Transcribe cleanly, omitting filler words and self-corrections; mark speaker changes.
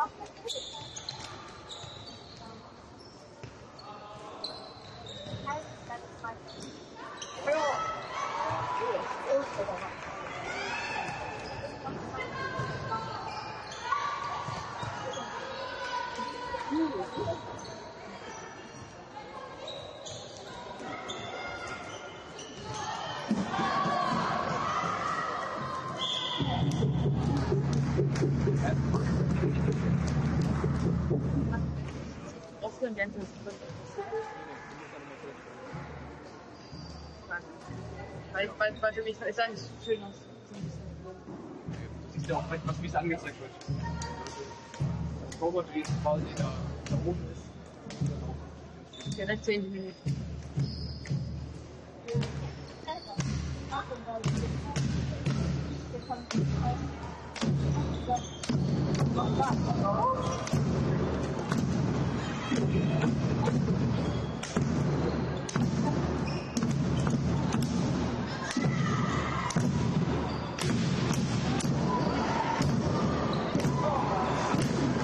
Speaker 1: Weil für mich ist eigentlich schön aus.
Speaker 2: Du siehst ja auch, wie es angezeigt wird. Das Robot, wie es quasi da oben ist.
Speaker 1: Direkt 10 Minuten.